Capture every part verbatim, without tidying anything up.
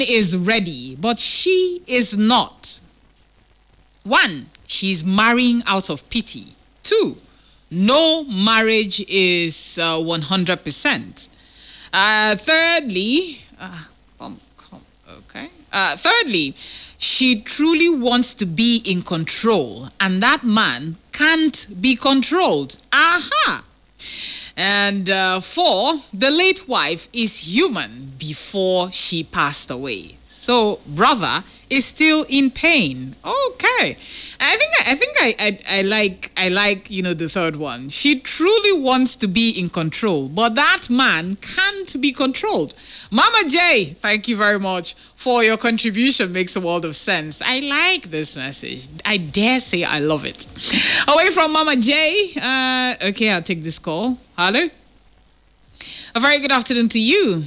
is ready, but she is not. One, she's marrying out of pity. Two, no marriage is uh, one hundred percent. Uh, thirdly, uh, come, come, okay. Uh, thirdly, she truly wants to be in control, and that man can't be controlled. Aha! And uh, four, the late wife is human before she passed away. So, brother is still in pain. Okay, I think I think I, I I like I like you know the third one. She truly wants to be in control, but that man can't be controlled. Mama J, thank you very much for your contribution. Makes a world of sense. I like this message. I dare say I love it. Away from Mama J. Uh, okay, I'll take this call. Hello. A very good afternoon to you.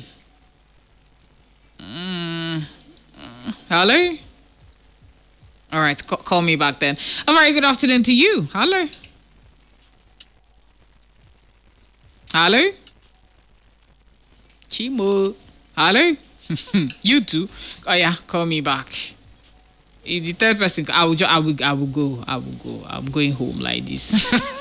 Mm, mm, hello. All right, c- call me back then. A very good afternoon to you. Hello. Hello. Chimu. Hello. You too. Oh yeah, call me back. If the third person, I will, ju- I will, I will go. I will go. I'm going home like this.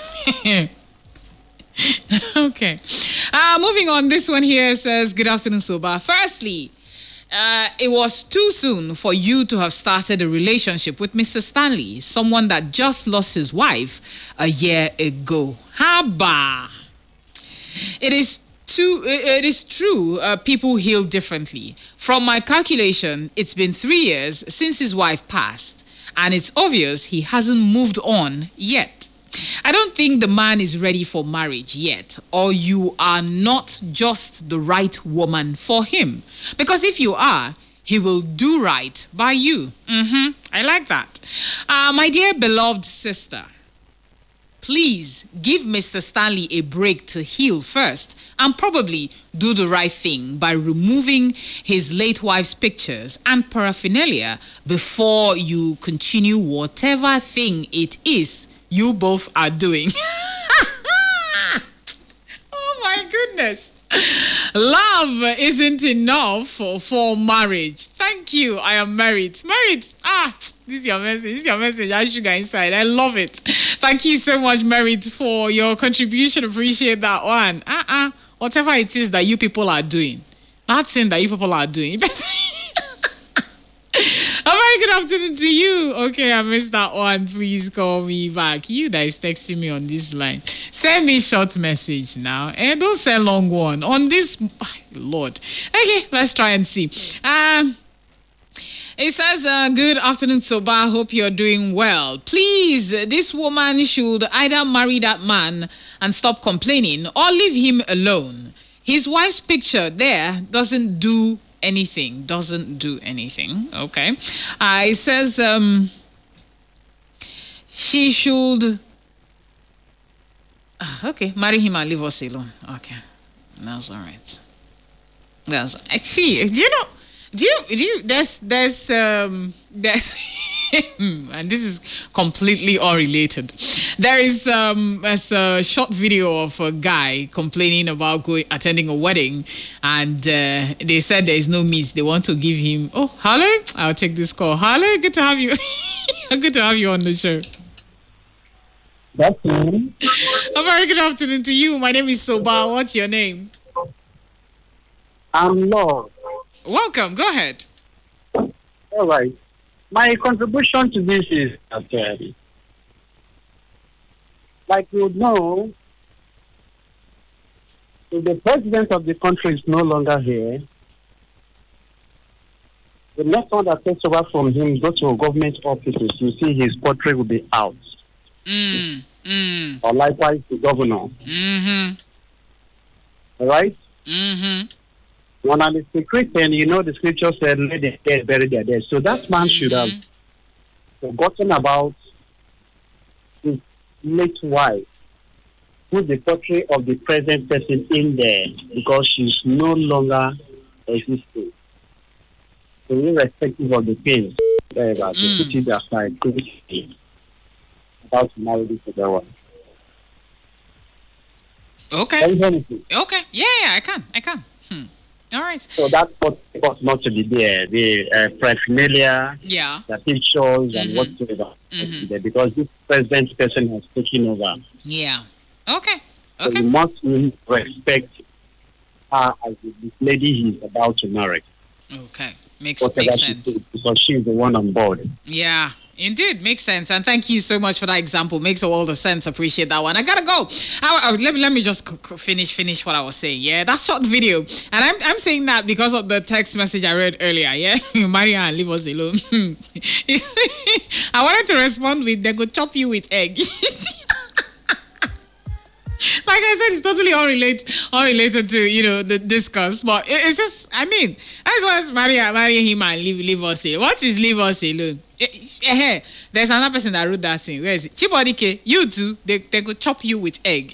Okay. Uh, moving on. This one here says, "Good afternoon, Soba. Firstly, uh, it was too soon for you to have started a relationship with Mister Stanley, someone that just lost his wife a year ago. Haba. It is too. It is true. Uh, people heal differently. From my calculation, it's been three years since his wife passed, and it's obvious he hasn't moved on yet. I don't think the man is ready for marriage yet, or you are not just the right woman for him. Because if you are, he will do right by you." Mm-hmm. I like that. Uh, my dear beloved sister, please give Mister Stanley a break to heal first, and probably do the right thing by removing his late wife's pictures and paraphernalia before you continue whatever thing it is you both are doing. Oh my goodness. Love isn't enough for, for marriage. Thank you. I am married. Married. Ah, this is your message. This is your message. I sugar inside. I love it. Thank you so much, Merit, for your contribution. Appreciate that one. Uh-uh. Whatever it is that you people are doing, that thing that you people are doing. A very good afternoon to you. Okay, I missed that one. Please call me back. You that is texting me on this line, send me short message now, and don't send long one on this. Lord. Okay, let's try and see. Um. It says, uh, "Good afternoon, Soba. Hope you're doing well. Please, this woman should either marry that man and stop complaining, or leave him alone. His wife's picture there doesn't do anything. Doesn't do anything." Okay. Uh, it says, um, she should. Okay, marry him and leave us alone. Okay, that's all right. That's. I see. Do you know? Do you, do you, there's, there's, um, there's, and this is completely unrelated. There is, um, there's a short video of a guy complaining about going, attending a wedding, and uh, they said there is no meat. They want to give him, oh, hello? I'll take this call. Hello, good to have you. Good to have you on the show. That's me. A very good afternoon to you. My name is Soba. What's your name? I'm Lord. Welcome. Go ahead. All right. My contribution to this is that, uh, like you know, if the president of the country is no longer here, the next one that takes over from him go to government offices. You see his portrait will be out. Mm, mm. Or likewise the governor. Mm-hmm. All right? Mm-hmm. When I'm a Christian, you know the scripture said, "Let the dead bury their dead." So that man Mm-hmm. should have forgotten about his late wife, put the portrait of the present person in there because she's no longer existing. So irrespective of the pain, whatever, to Mm. put it aside, quickly, about to marry this other one. Okay. Can you hear me? Okay. Yeah, yeah, I can. I can. Hmm. All right. So that's what was not to be there. The uh, paraphernalia, Yeah. the pictures, Mm-hmm. and whatsoever. Mm-hmm. There because this present person has taken over. Yeah. Okay. So Okay. you must really respect her as the lady he's about to marry. Okay. Makes Whatever makes she sense. says, because she's the one on board. Yeah, indeed, makes sense. And thank you so much for that example. Makes a world of sense. Appreciate that one. I gotta go. I, I, let me let me just c- c- finish finish what I was saying. Yeah, that short video, and I'm I'm saying that because of the text message I read earlier. Yeah, Maria, leave us alone. I wanted to respond with, "They could chop you with egg." Like I said, it's totally unrelated, unrelated to, you know, the discuss. But it, it's just, I mean, as well as Maria, marry him and leave, leave us alone. What is leave us alone? Eh, eh, eh, there's another person that wrote that thing. Where is it? Chibodike, you too, they, they could chop you with egg.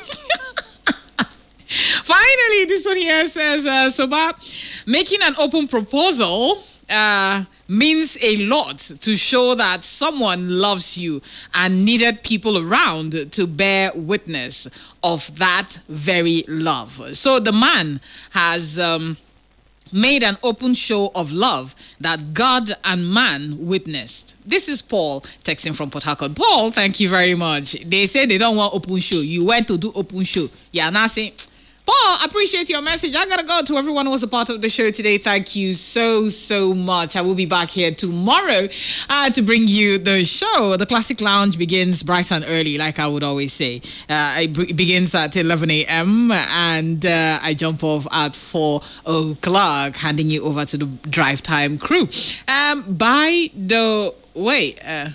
Finally, this one here says, uh, Soba, making an open proposal uh, means a lot to show that someone loves you and needed people around to bear witness of that very love. So the man has um, made an open show of love that God and man witnessed. This is Paul texting from Port Harcourt. Paul, thank you very much. They say they don't want open show. You went to do open show. Yeah, now saying, Paul, appreciate your message. I gotta go. To everyone who was a part of the show today, thank you so, so much. I will be back here tomorrow uh, to bring you the show. The Classic Lounge begins bright and early, like I would always say. Uh, it b- begins at eleven a.m. and uh, I jump off at four o'clock, handing you over to the drive time crew. Um, by the way, uh,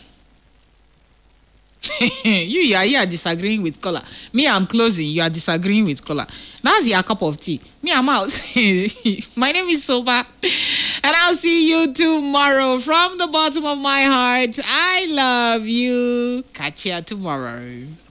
you, you, are, you are disagreeing with Kola. Me, I'm closing. You are disagreeing with Kola. That's your cup of tea. Me, I'm out. My name is Soba. And I'll see you tomorrow from the bottom of my heart. I love you. Catch you tomorrow.